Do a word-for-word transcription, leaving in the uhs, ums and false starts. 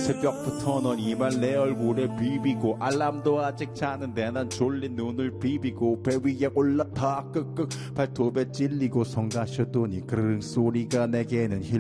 새벽부터 넌 이만 내 얼굴에 비비고 알람도 아직 자는데 난 졸린 눈을 비비고 배 위에 올라타 끄끄 발톱에 찔리고 성가셔도니 그르릉 소리가 내게는 힐